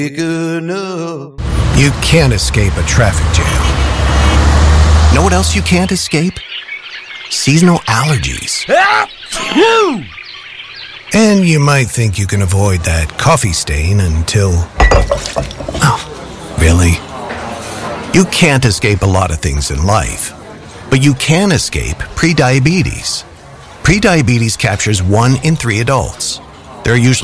Good enough. You can't escape a traffic jam. Know what else you can't escape? Seasonal allergies. And you might think you can avoid that coffee stain until... Oh, really? You can't escape a lot of things in life, but you can escape prediabetes. Prediabetes captures 1 in 3 adults. There are usually